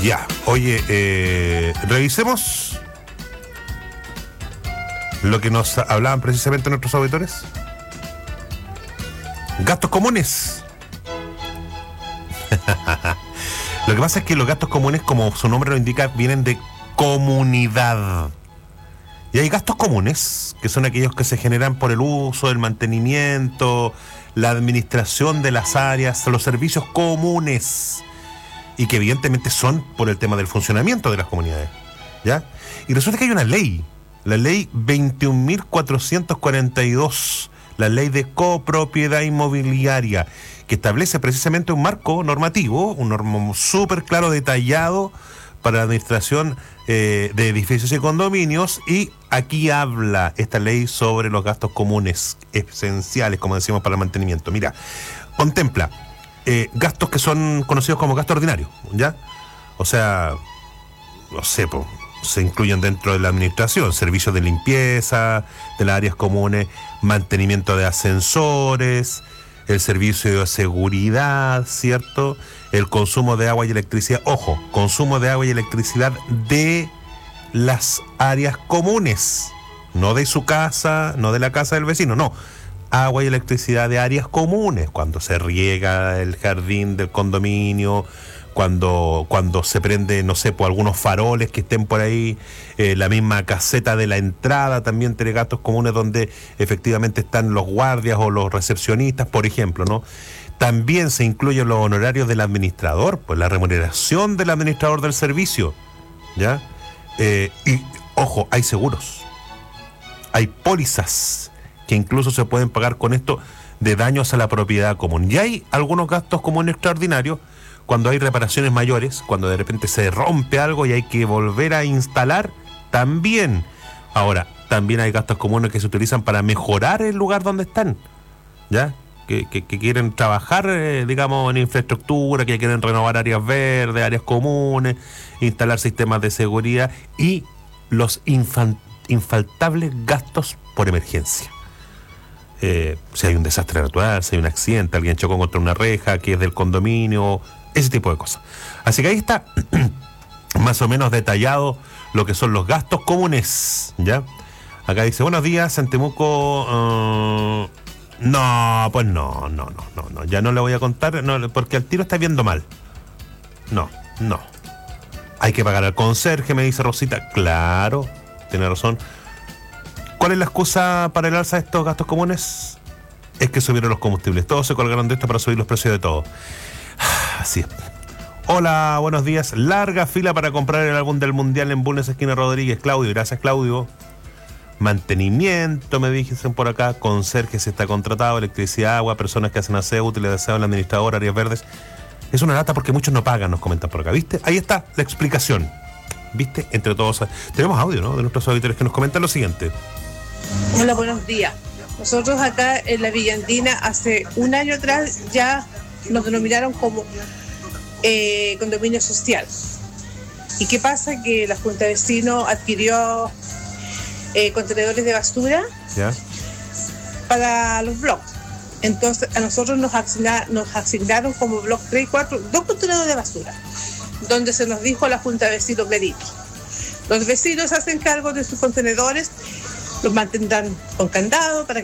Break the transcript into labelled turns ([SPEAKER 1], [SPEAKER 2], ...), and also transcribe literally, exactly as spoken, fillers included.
[SPEAKER 1] Ya, oye, eh, revisemos lo que nos hablaban precisamente nuestros auditores. Gastos comunes. Lo que pasa es que los gastos comunes, como su nombre lo indica, vienen de comunidad. Y hay gastos comunes, que son aquellos que se generan por el uso, el mantenimiento, la administración de las áreas, los servicios comunes, y que evidentemente son por el tema del funcionamiento de las comunidades, ¿ya? Y resulta que hay una ley, la ley veintiún mil cuatrocientos cuarenta y dos, la ley de copropiedad inmobiliaria, que establece precisamente un marco normativo, un norma súper claro, detallado, para la administración eh, de edificios y condominios, y aquí habla esta ley sobre los gastos comunes esenciales, como decimos, para el mantenimiento. Mira, contempla eh, gastos que son conocidos como gastos ordinarios, ¿ya? O sea, no sé, po, se incluyen dentro de la administración servicios de limpieza de las áreas comunes, mantenimiento de ascensores, el servicio de seguridad, ¿cierto? El consumo de agua y electricidad. Ojo, consumo de agua y electricidad de las áreas comunes, no de su casa, no de la casa del vecino, no. Agua y electricidad de áreas comunes, cuando se riega el jardín del condominio, cuando, cuando se prende, no sé, por algunos faroles que estén por ahí, eh, la misma caseta de la entrada también tiene gastos comunes donde efectivamente están los guardias o los recepcionistas, por ejemplo, ¿no? También se incluyen los honorarios del administrador, pues la remuneración del administrador del servicio, ¿ya? Eh, y, ojo, hay seguros, hay pólizas que incluso se pueden pagar con esto de daños a la propiedad común. Y hay algunos gastos comunes extraordinarios cuando hay reparaciones mayores, cuando de repente se rompe algo y hay que volver a instalar, también. Ahora, también hay gastos comunes que se utilizan para mejorar el lugar donde están, ¿ya? Que, que, que quieren trabajar, eh, digamos, en infraestructura, que quieren renovar áreas verdes, áreas comunes, instalar sistemas de seguridad y los infan- infaltables gastos por emergencia. Eh, si hay un desastre natural, si hay un accidente, alguien chocó contra una reja que es del condominio, ese tipo de cosas. Así que ahí está más o menos detallado lo que son los gastos comunes, ¿ya? Acá dice, buenos días, en Temuco... Uh, no, pues no, no, no, no, no, ya no le voy a contar, no, porque al tiro está viendo mal. No, no. Hay que pagar al conserje, me dice Rosita. Claro, tiene razón. ¿Cuál es la excusa para el alza de estos gastos comunes? Es que subieron los combustibles. Todos se colgaron de esto para subir los precios de todo. Así es. Hola, buenos días. Larga fila para comprar el álbum del Mundial en Bulnes, esquina Rodríguez. Claudio, gracias, Claudio. Mantenimiento, me dicen por acá. Conserje se está contratado. Electricidad, agua, personas que hacen aseo, útiles de aseo, el administrador, áreas verdes. Es una lata porque muchos no pagan, nos comentan por acá. ¿Viste? Ahí está la explicación. ¿Viste? Entre todos. Tenemos audio, ¿no? De nuestros auditores que nos comentan lo siguiente.
[SPEAKER 2] Hola, buenos días. Nosotros acá en la Villa Andina hace un año atrás ya nos denominaron como eh, condominio social. ¿Y qué pasa? Que la Junta de Vecinos adquirió eh, contenedores de basura, ¿ya?, para los bloques. Entonces a nosotros nos, asigna, nos asignaron como bloque tres y cuatro dos contenedores de basura, donde se nos dijo a la Junta de Vecinos clarito: los vecinos hacen cargo de sus contenedores, los mantendrán con candado para